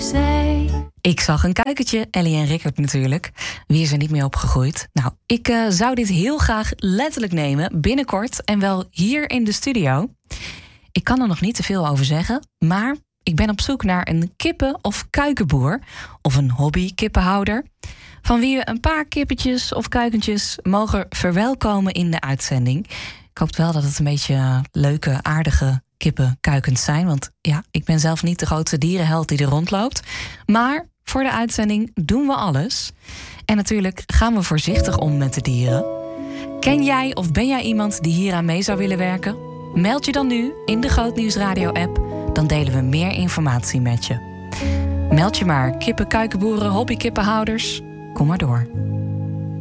zee. Ik zag een kuikentje, Ellie en Rickert natuurlijk. Wie is er niet mee opgegroeid? Nou, ik zou dit heel graag letterlijk nemen, binnenkort en wel hier in de studio. Ik kan er nog niet te veel over zeggen, maar ik ben op zoek naar een kippen- of kuikenboer of een hobby-kippenhouder, van wie we een paar kippetjes of kuikentjes mogen verwelkomen in de uitzending. Ik hoop wel dat het een beetje leuke, aardige kippenkuikens zijn, want ja, ik ben zelf niet de grootste dierenheld die er rondloopt. Maar voor de uitzending doen we alles. En natuurlijk gaan we voorzichtig om met de dieren. Ken jij of ben jij iemand die hieraan mee zou willen werken? Meld je dan nu in de Groot Nieuws Radio app. Dan delen we meer informatie met je. Meld je maar, kippen, kuikenboeren, hobbykippenhouders. Kom maar door.